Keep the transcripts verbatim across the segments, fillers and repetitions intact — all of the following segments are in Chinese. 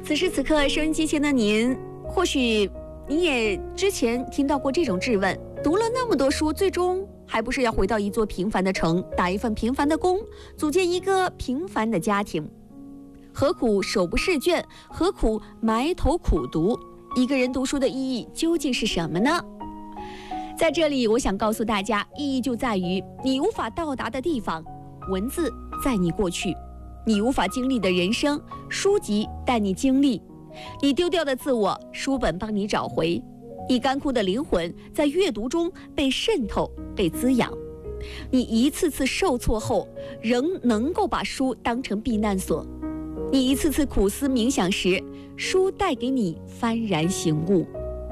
此时此刻，收音机前的您，或许你也之前听到过这种质问：读了那么多书，最终还不是要回到一座平凡的城，打一份平凡的工，组建一个平凡的家庭？何苦手不释卷？何苦埋头苦读？一个人读书的意义究竟是什么呢？在这里，我想告诉大家，意义就在于你无法到达的地方，文字载你过去；你无法经历的人生，书籍带你经历；你丢掉的自我，书本帮你找回；你干枯的灵魂，在阅读中被渗透、被滋养；你一次次受挫后，仍能够把书当成避难所；你一次次苦思冥想时，书带给你幡然醒悟。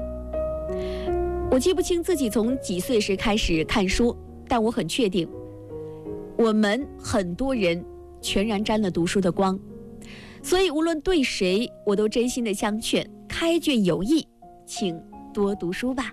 我记不清自己从几岁时开始看书，但我很确定，我们很多人全然沾了读书的光。所以无论对谁，我都真心的相劝，开卷有益，请多读书吧。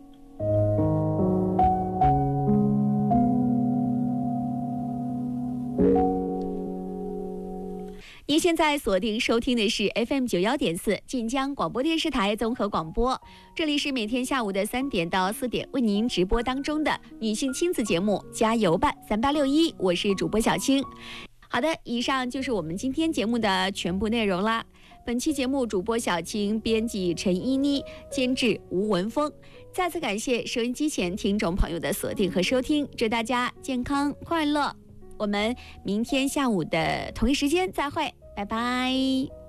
您现在锁定收听的是 F M 九十一点四晋江广播电视台综合广播，这里是每天下午的三点到四点为您直播当中的女性亲子节目加油吧三八六一，我是主播小青。好的，以上就是我们今天节目的全部内容啦。本期节目主播小青，编辑陈依妮，监制吴文峰。再次感谢收音机前听众朋友的锁定和收听，祝大家健康快乐。我们明天下午的同一时间再会，拜拜。